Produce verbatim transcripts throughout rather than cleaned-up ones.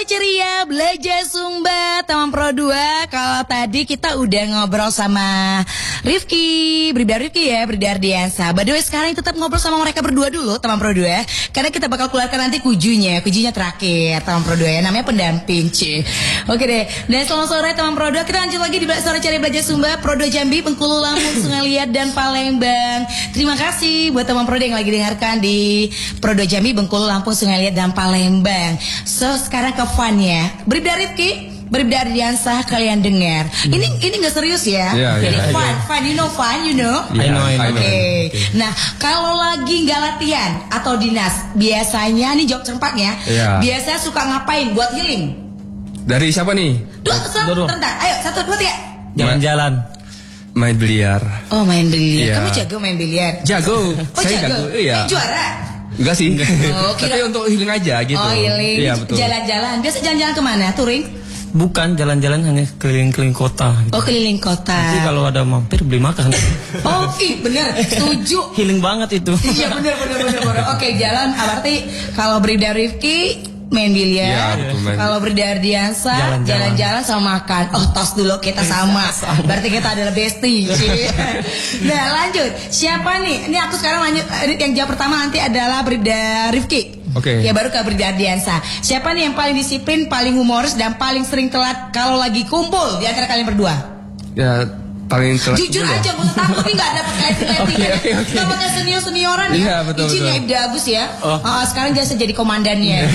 ceria, belajar Sumba, Taman Pro dua. Kalau tadi kita udah ngobrol sama Rifki, Bribda Rifki ya, Bribda Ardiansa. By the way, sekarang tetap ngobrol sama mereka berdua dulu, Taman Pro dua. Karena kita bakal keluarkan nanti kujunya, kujunya terakhir, Taman Pro dua ya, namanya pendamping, C. Oke deh, dan selamat sore Taman Pro dua. Kita lanjut lagi di Sore Ceria Belajar Sumba, Pro dua Jambi, Bengkulu, Lampung, Sungai Liat, dan Palembang. Terima kasih buat Taman Pro dua yang lagi dengarkan di Pro dua Jambi, Bengkulu, Lampung, Sungai Liat, dan Palembang. So, sekarang ke fun ya. Bribda Rifki, Bribda Ardiansa, kalian dengar. Hmm. Ini ini nggak serius ya. Yeah, yeah, ini fun, yeah. fun, you know fun, you know. Yeah, I know, I know. Oke. Okay. Okay. Nah, kalau lagi nggak latihan atau dinas, biasanya nih jawab cepat ya. Yeah. Biasanya suka ngapain buat healing? Dari siapa nih? Dua, satu, tentang. Ayo, satu, dua, tiga. Jalan-jalan. Main biliar. Oh, main biliar. Yeah. Kamu jago main biliar? Jago. Oh, saya jago. jago. Iya. Eh, juara. Enggak sih. Oh, kira... Tapi untuk healing aja gitu. Oh, healing. Iya, betul. Jalan-jalan. Biasa jalan-jalan kemana? Touring? Bukan, jalan-jalan hanya keliling-keliling kota gitu. Oh, keliling kota. Nanti kalau ada mampir beli makan. Oh, ih, bener. Setuju. Healing banget itu. Iya, bener, bener, bener, bener. Oke, jalan. Berarti kalau Bribda Rifki main biliar, ya, kalau Bribda Ardiansa jalan-jalan sama makan. Oh, tos dulu kita sama. Berarti kita adalah bestie. Nah, lanjut. Siapa nih? Ini aku sekarang lanjut. Yang jawab pertama nanti adalah Bribda Rifki. Oke. Okay. Ya baru ke Bribda Ardiansa. Siapa nih yang paling disiplin, paling humoris, dan paling sering telat kalau lagi kumpul di antara kalian berdua? Ya. Paling telat. Jujur aja, gak usah takut nih, gak dapet letting-lettingan. Okay, okay. Kalau pakai senior-senioran ya, iya, betul, izinnya betul. Ibda Agus ya. Oh. Uh, sekarang jasa jadi komandannya.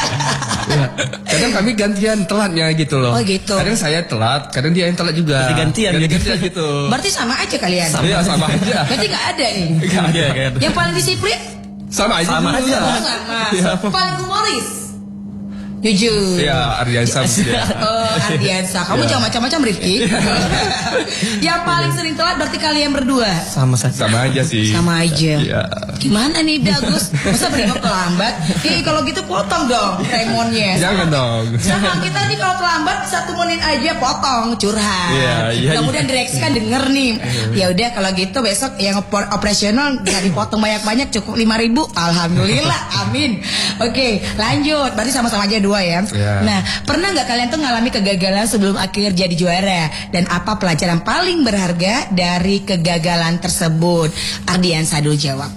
Ya. Kadang kami gantian telatnya gitu loh. Oh gitu. Kadang saya telat, kadang dia yang telat juga. Gantian, gantian gitu. Berarti sama aja kalian. Sama, ya, sama aja. Berarti gak ada nih. Gak ada. Yang paling disiplin? Sama aja. Sama aja. Oh, sama. Ya. Paling humoris? Jujur. Ya, Ardiansa. Oh, Ardiansa. Kamu ya. jangan macam-macam, Rifki. Yang paling sering telat berarti kalian berdua. Sama saja. Sama aja sih. Sama aja. Ya. Gimana nih, Bagus? Masa berdua terlambat? Ih, kalau gitu potong dong remonnya. Jangan dong. Sama kita nih kalau terlambat satu menit aja potong, curhat. Iya, iya. Kemudian direksi kan denger nih. Ya udah kalau gitu besok yang operasional nggak dipotong banyak-banyak, cukup lima ribu. Alhamdulillah, amin. Oke, lanjut. Berarti sama-sama aja dua ya. Yeah. Nah, pernah nggak kalian tuh ngalami kegagalan sebelum akhir jadi juara? Dan apa pelajaran paling berharga dari kegagalan tersebut? Ardiansa dulu jawab.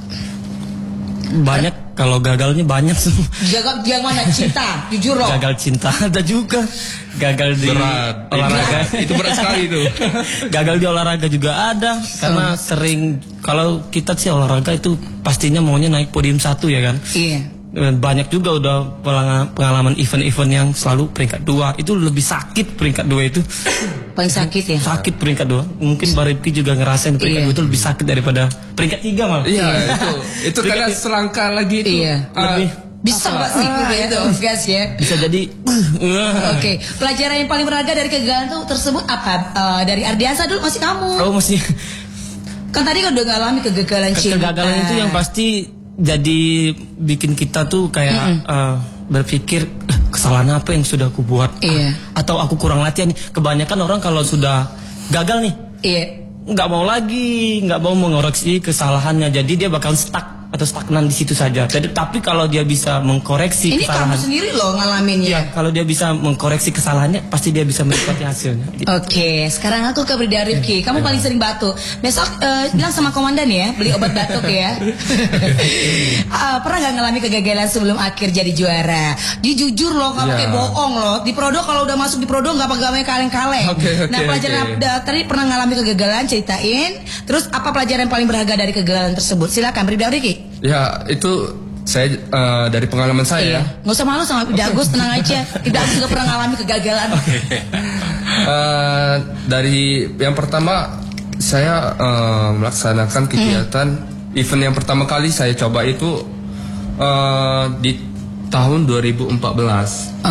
Banyak, kalau gagalnya banyak semua. Gagal yang mana? Cinta, jujur loh. Gagal cinta ada juga. Gagal di berat. olahraga. Itu berat sekali itu. Gagal di olahraga juga ada. Karena hmm. sering, kalau kita sih olahraga itu pastinya maunya naik podium satu ya kan. Iya. Banyak juga udah pengalaman event-event yang selalu peringkat dua. Itu lebih sakit peringkat dua itu. Paling sakit ya? Sakit peringkat dua. Mungkin Mbak Rifki juga ngerasain peringkat iya. dua itu lebih sakit daripada peringkat tiga malah. Iya itu. Itu karena selangkah lagi itu. Iya. Uh, lebih. Bisa nggak sih ah, itu gas ya? Bisa jadi. Oke. Okay. Pelajaran yang paling berharga dari kegagalan itu tersebut apa? Uh, dari Ardiansa dulu, masih kamu. Oh masih. Kan tadi kan udah ngalami kegagalan cinta. Kegagalan itu yang pasti jadi bikin kita tuh kayak mm -hmm. uh, berpikir kesalahan apa yang sudah aku buat, iya. atau aku kurang latihan. Kebanyakan orang kalau sudah gagal nih, iya. nggak mau lagi, nggak mau mengoreksi kesalahannya, jadi dia bakal stuck atau stagnan di situ saja. Jadi tapi kalau dia bisa mengkoreksi ini kesalahan, kamu sendiri loh ngalaminnya. Ya, kalau dia bisa mengkoreksi kesalahannya, pasti dia bisa menikmati hasilnya. Oke, okay, sekarang aku ke Bribda Rifki. Kamu paling sering batuk. Besok uh, bilang sama komandan ya, beli obat batuk ya. uh, pernah nggak ngalami kegagalan sebelum akhir jadi juara? Dia jujur loh, nggak pakai yeah. bohong loh. Di Prodo kalau udah masuk di Prodo nggak pakai kaleng-kaleng. Okay, okay, nah pelajaran okay. tadi pernah ngalami kegagalan, ceritain. Terus apa pelajaran paling berharga dari kegagalan tersebut? Silakan Bribda Rifki. Ya itu saya uh, dari pengalaman saya. Iya. Nggak usah malu sama Ibda Agus, tenang aja. Ibda Agus juga pernah ngalami kegagalan. Okay. uh, dari yang pertama saya uh, melaksanakan kegiatan hmm. event yang pertama kali saya coba itu uh, di tahun dua ribu empat belas.